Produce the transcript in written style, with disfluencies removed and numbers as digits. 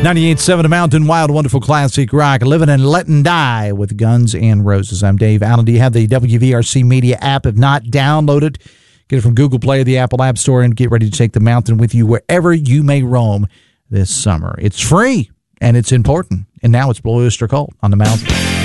98.7 Mountain Wild, wonderful classic rock, Living and Letting Die with Guns N' Roses. I'm Dave Allen. Do you have the WVRC Media app? If not, download it. Get it from Google Play or the Apple App Store and get ready to take the mountain with you wherever you may roam this summer. It's free and it's important. And now it's Blue Oyster Cult on the mountain.